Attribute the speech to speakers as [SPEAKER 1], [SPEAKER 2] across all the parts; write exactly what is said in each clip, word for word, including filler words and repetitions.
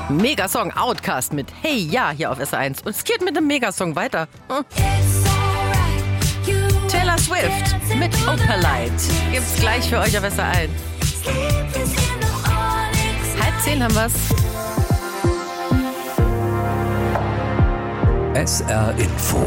[SPEAKER 1] Megasong Outcast mit Hey Ja hier auf S R eins. Und es geht mit dem Megasong weiter. Hm. Taylor Swift mit Opalite gibt's gleich für euch auf S R eins. Halb zehn haben wir's.
[SPEAKER 2] S R Info.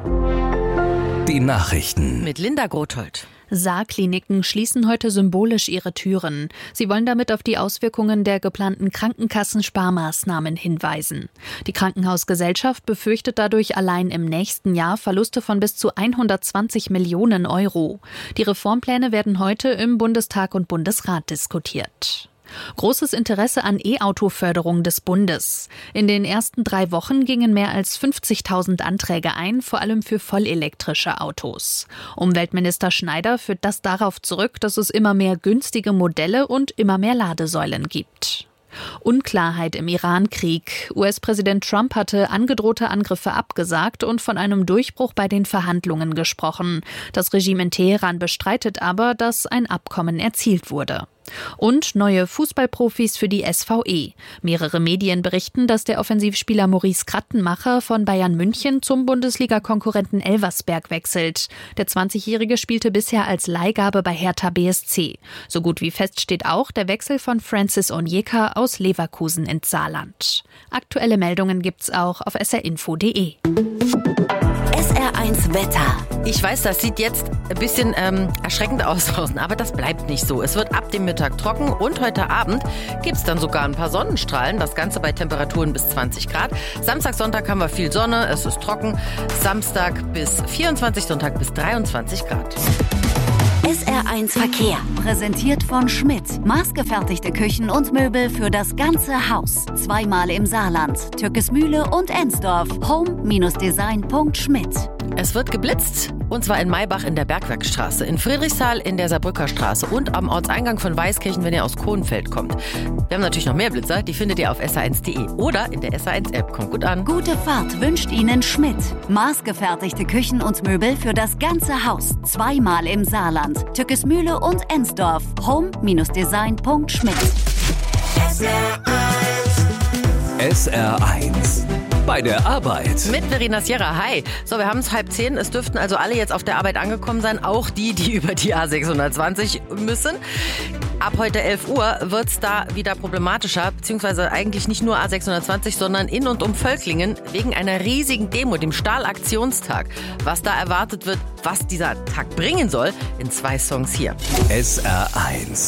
[SPEAKER 2] Die Nachrichten.
[SPEAKER 1] Mit Linda Grothold.
[SPEAKER 3] Saarkliniken schließen heute symbolisch ihre Türen. Sie wollen damit auf die Auswirkungen der geplanten Krankenkassensparmaßnahmen hinweisen. Die Krankenhausgesellschaft befürchtet dadurch allein im nächsten Jahr Verluste von bis zu hundertzwanzig Millionen Euro. Die Reformpläne werden heute im Bundestag und Bundesrat diskutiert. Großes Interesse an E-Auto-Förderung des Bundes. In den ersten drei Wochen gingen mehr als fünfzigtausend Anträge ein, vor allem für vollelektrische Autos. Umweltminister Schneider führt das darauf zurück, dass es immer mehr günstige Modelle und immer mehr Ladesäulen gibt. Unklarheit im Iran-Krieg. U S-Präsident Trump hatte angedrohte Angriffe abgesagt und von einem Durchbruch bei den Verhandlungen gesprochen. Das Regime in Teheran bestreitet aber, dass ein Abkommen erzielt wurde. Und neue Fußballprofis für die S V E. Mehrere Medien berichten, dass der Offensivspieler Maurice Krattenmacher von Bayern München zum Bundesliga-Konkurrenten Elversberg wechselt. Der zwanzigjährige spielte bisher als Leihgabe bei Hertha B S C. So gut wie fest steht auch der Wechsel von Francis Onyeka aus Leverkusen ins Saarland. Aktuelle Meldungen gibt's auch auf s r info punkt d e.
[SPEAKER 4] S R eins Wetter.
[SPEAKER 1] Ich weiß, das sieht jetzt ein bisschen ähm, erschreckend aus draußen, aber das bleibt nicht so. Es wird ab dem Mittag trocken und heute Abend gibt es dann sogar ein paar Sonnenstrahlen. Das Ganze bei Temperaturen bis zwanzig Grad. Samstag, Sonntag haben wir viel Sonne, es ist trocken. Samstag bis vierundzwanzig, Sonntag bis dreiundzwanzig Grad.
[SPEAKER 4] S R eins Verkehr. Präsentiert von Schmidt. Maßgefertigte Küchen und Möbel für das ganze Haus. Zweimal im Saarland. Türkesmühle und Ensdorf. home Design Punkt schmidt.
[SPEAKER 1] Es wird geblitzt, und zwar in Maybach in der Bergwerkstraße, in Friedrichsthal in der Saarbrücker Straße und am Ortseingang von Weißkirchen, wenn ihr aus Kohnfeld kommt. Wir haben natürlich noch mehr Blitzer, die findet ihr auf s r eins punkt d e oder in der S R eins App. Kommt gut an.
[SPEAKER 4] Gute Fahrt wünscht Ihnen Schmidt. Maßgefertigte Küchen und Möbel für das ganze Haus. Zweimal im Saarland. Türkesmühle und Ensdorf. home Design Punkt schmidt.
[SPEAKER 2] S R eins. Bei der Arbeit.
[SPEAKER 1] Mit Verena Sierra, hi. So, wir haben es halb zehn. Es dürften also alle jetzt auf der Arbeit angekommen sein, auch die, die über die A sechshundertzwanzig müssen. Ab heute elf Uhr wird es da wieder problematischer, beziehungsweise eigentlich nicht nur A sechshundertzwanzig, sondern in und um Völklingen wegen einer riesigen Demo, dem Stahlaktionstag. Was da erwartet wird, was dieser Tag bringen soll, in zwei Songs hier.
[SPEAKER 2] S R eins.